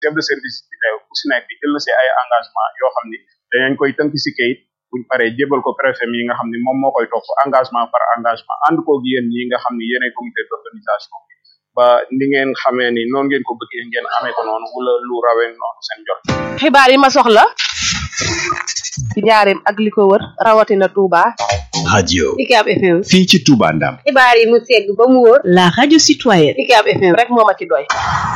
chef de service bi teew ku si nekk jël na si ay engagement yoo xam ni dañu koy tënk si kayit buñ paree jébal ko préfet mi nga xam ni moom moo koy topp engagement par engagement ànd koog yéen ñi nga xam ni yéenay comité d'organisation bi ba ni ngeen xamee ni noonu ngeen ko bëggee ngeen amee ko noonu wala lu rawee noonu seen jot. xibaar yi ma soxla ci njaareem ak li ko wër rawatina Touba. radio UCAB FM. fii ci Touba Ndam. xibaar yi mu segg ba mu wóor. la radio citoyenne. UCAB FM rek moo ma ci doy.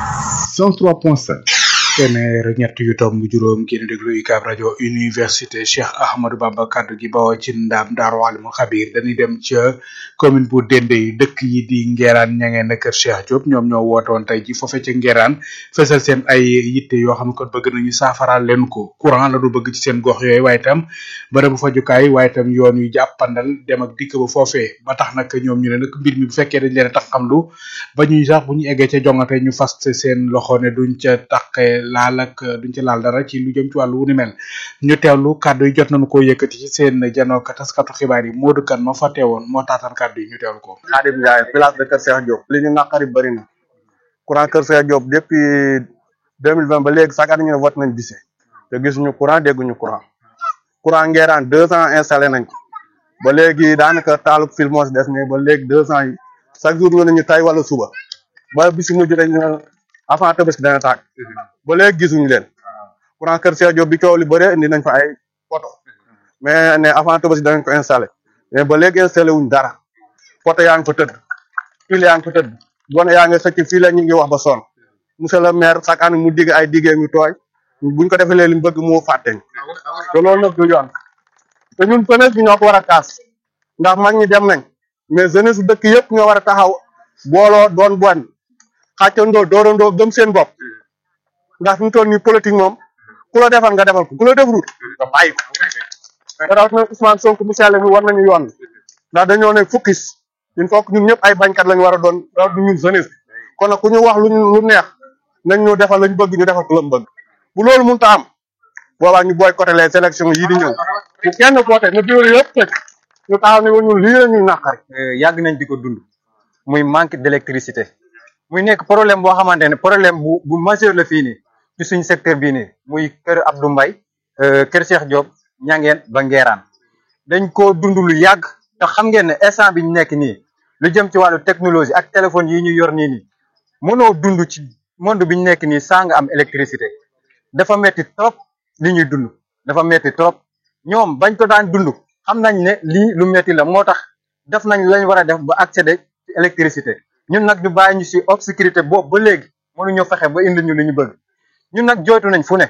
103.5. téeméer ñett yu tomb juróom ngeen déglu UCAB rajo université Cheikh Ahmadou Bamba kaddu gi bawoo ci ndam Daaru Alimul Xabir dañuy dem ca commune bu Dendey dëkk yi di Ngeeraan ñangeen na kër Cheikh Diop ñoom ñoo woote woon tey ji foofe ca Ngeeraan fesal seen ay yitte yoo xam ne kon bëgg nañu saafaraal leen ko courant la du bëgg ci seen gox yooyu waaye itam bërëbu fajukaay waaye itam yoon yu jàppandal dem ak dikk ba foofee ba tax nag ñoom ñu ne nag mbir mi bu fekkee dañ leen a tax xam lu ba ñuy sax bu ñu eggee ca jongate ñu fas seen loxo ne duñ ca taqee laal ak duñ ci laal dara ci lu jëm ci wàllu wu ni mel ñu teewlu kàddu yi jot nañu koo yëkkati ci seen janok taskatu xibaar yi Modou Kane ma fa teewoon moo taataan kàddu yi ñu teewlu ko. Khadim Ndiaye village de Kër Cheikh Diop li ñu naqari bëri na courant Kër Cheikh Diop depuis 2020 ba léegi chaque année ñu ne vote nañ bise te gisuñu courant dégguñu courant Ngeeraan 2 ans installé nañ ko ba léegi daanaka taalub fil moo si des mais ba léegi 2 ans yi chaque jour nga nañu tay wala suba ba bisi mujj dañ avant Tabaski dana tàkk ba léegi gisuñu leen courant Kër Cheikh Diop bi coow li bëree indi nañ fa ay poto mais ne avant Tabaski danañ ko installé mais ba léegi installé wuñ dara poto yaa ngi fa tëdd fil yaa ngi fa tëdd gone yaa ngi xëcc fii la ñu ngi wax ba sonn monsieur le maire chaque année mu digg ay diggee ñu tooy buñ ko defee li mu bëgg moo fàtteñ te loolu nag du yoon te ñun jeunesse bi ñoo ko war a kaas ndax mag ñi dem nañ mais jeunesse bu dëkk yëpp nga war a taxaw booloo doon bon xàccandoo doorandoo gëm seen bopp ndax fi mu toll nii politique moom ku la defal nga defal ko ku la def rut nga bàyyi ko rawatina Ousmane Sonko mu sell mi war nañu yoon ndax dañoo ne fukkis il faut que ñun ñëpp ay bañkat lañu war a doon rawatina ñun jeunesse bi kon nag ku ñu wax lu neex nañ ñu defal lañ bëgg ñu defal ko lañ bëgg bu loolu mënut a am boobaa ñu boycotté les élections yii di ñëw bu kenn voté na bureau yëpp tëj ñu taxaw ne ñun lii la ñuy naqari. yàgg nañ di ko dund muy manque d'électricité muy nekk problème boo xamante ne problème bu majeur la fii nii ci suñu secteur bii nii muy kër Abdou Mbaye kër Cheikh Diop ñangeen ba Ngeeraan dañ koo dund lu yàgg te xam ngeen ne instant bi ñu nekk nii lu jëm ci wàllu technologie ak téléphone yi ñu yor nii mënoo dund ci monde bi ñu nekk nii saa nga am électricité dafa metti trop li ñuy dund dafa metti trop ñoom bañ ko daan dund xam nañ ne lii lu metti la moo tax def nañ lañ war a def ba accéder ci électricité ñun nag ñu bàyyi ñu si obscurité boobu ba léegi mënuñoo fexe ba indi ñu li ñu bëgg ñun nag jooytu nañ fu ne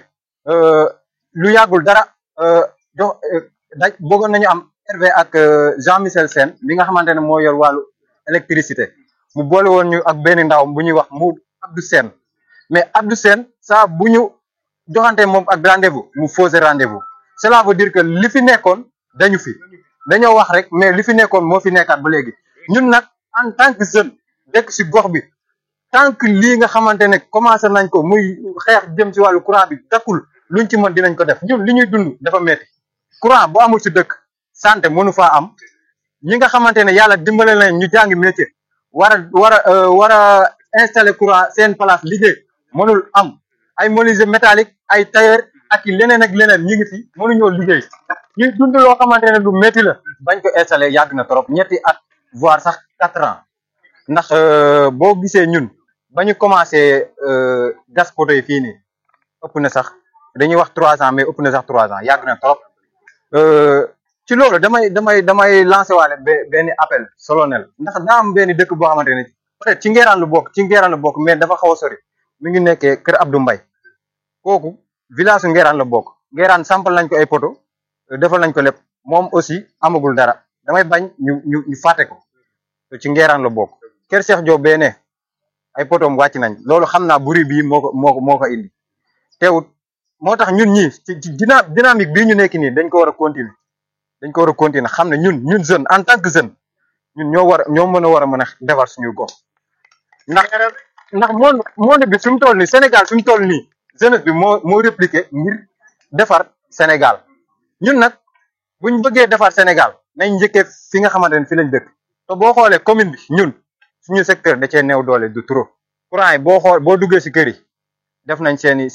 lu yàggul dara bëggoon nañu am RV ak Jean Michel Sène mi nga xamante ne moo yor wàllu électricité mu boole woon ñu ak benn ndaw bu ñuy wax mu Abdou Sène mais Abdou Sène saa bu ñu joxante moom ak rendez-vous mu fausser rendez-vous cela veut dire que li fi nekkoon dañoo wax rek mais li fi nekkoon moo fi nekkaat ba léegi ñun nag en tant que jeune dëkk si gox bi tant que lii nga xamante ne commencé nañ ko muy xeex jëm ci wàllu courant bi takkul luñ ci mën dinañ ko def ñun li ñuy dund dafa metti courant bu amul ci dëkk santé mënu faa am ñi nga xamante ne yàlla dimbale nañ ñu jàngi métier war a installer courant seen place liggéey mënul am ay menuisier métallique ay tailleur ak leneen ak leneen ñi ngi fi mënuñoo liggéey ñuy dund loo xamante ne lu métti la bañ ko installer yàgg na trop ñetti at voire sax 4 ans ndax boo gisee ñun ba ñu commencé gas poto yi fii nii ëpp na sax dañuy wax 3 ans mais ëpp na sax 3 ans yàgg na trop ci loolu damay lancé waale benn appel solennel ndax daa am benn dëkk boo xamante ne peut-être ci Ngeeraan la bokk mais dafa xaw a sori mi ngi nekkee kër Abdou Mbaye kooku village su Ngeeraan la bokk Ngeeraan sampal nañ ko ay poto defal nañ ko lépp moom aussi amagul dara damay bañ ñu fàtte ko ci Ngeeraan la bokk kër Cheikh Diop bee ne ay potoom wàcc nañ loolu xam naa buri bii moo ko indi teewut moo tax ñun ñii ci dynamique bii ñu nekk nii dañ ko war a continuer xam ne ñun jeune en tant que jeune ñun ñoo mën a defar suñu gox ndax monde bi fi mu toll nii Sénégal fi mu toll nii jeunesse bi moo répliqué ngir defar Sénégal ñun nag buñ bëggee defar Sénégal nañ njëkkee fi nga xamante ne fi lañ dëkk te boo xoolee commune bi ñun suñu secteur da cee néew doole du trop courant yi boo duggee si kër yi def nañ seeni